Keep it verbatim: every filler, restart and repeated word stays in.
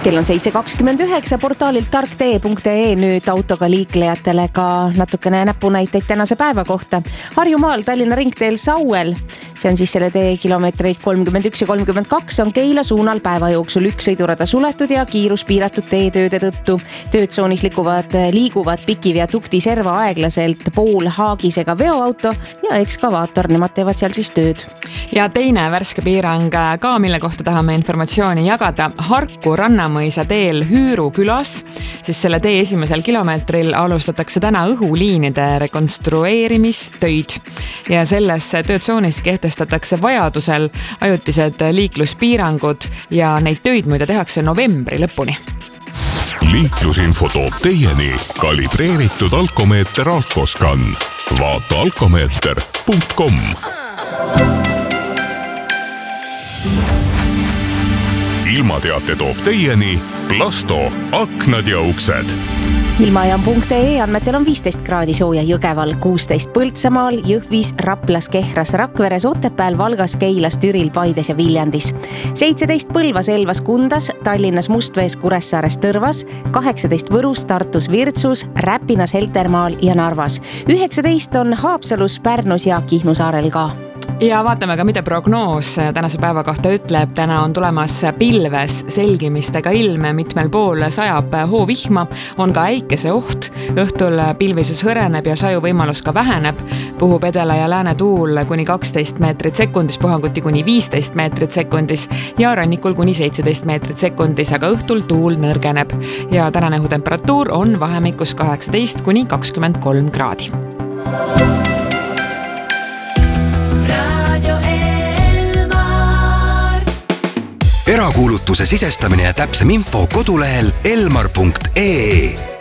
Kell on seitse kakskümmend üheksa, portaalilt tarktee punkt ee nüüd autoga liiklejatele ka natukene näpunäiteid tänase päeva kohta. Harjumaal Tallinna ringteel Sauel, see on siis selle tee kilomeetreid kolmkümmend üks ja kolmkümmend kaks, on Keila suunal päeva jooksul üks sõidurada suletud ja kiirus piiratud teetööde tõttu. Töötsoonis liiguvad, liiguvad pikiviadukti serva aeglaselt pool haagisega veoauto ja ekskavaator, nemad teevad seal siis tööd. Ja teine värske piirang ka, mille kohta tahame informatsiooni jagada. Harku Rannamõisa teel Hüüru külas, siis selle tee esimesel kilomeetril alustatakse täna õhuliinide rekonstrueerimistöid ja selles töötsoonis kehtestatakse vajadusel ajutised liikluspiirangud ja neid töid muide tehakse novembri lõpuni. Liiklusinfo toob teieni kalibreeritud alkomeeter Alkoscan. Vaata alkomeeter punkt com. Ilmateate toob teieni Plasto, aknad ja uksed. Ilmajaam punkt ee andmetel on viisteist kraadi sooja Jõgeval, kuusteist Põltsamaal, Jõhvis, Raplas, Kehras, Rakveres, Otepääl, Valgas, Keilas, Türil, Paides ja Viljandis. seitseteist Põlvas, Elvas, Kundas, Tallinnas, Mustvees, Kuressaares, Tõrvas, kaheksateist Võrus, Tartus, Virtsus, Räpinas, Heltermaal ja Narvas. üheksateist on Haapsalus, Pärnus ja Kihnu saarel ka. Ja vaatame ka, mida prognoos tänase päeva kohta ütleb. Täna on tulemas pilves selgimistega ilme, mitmel pool sajab hoovihma, on ka äikese oht. Õhtul pilvisus hõreneb ja saju võimalus ka väheneb. Puhub edela ja lääne tuul kuni kaksteist meetrit sekundis, puhanguti kuni viisteist meetrit sekundis ja rannikul kuni seitseteist meetrit sekundis, aga õhtul tuul nõrgeneb. Ja tänane õhutemperatuur on vahemikus kaheksateist kuni kakskümmend kolm kraadi. Erakuulutuse sisestamine ja täpsem info kodulehel elmar punkt ee.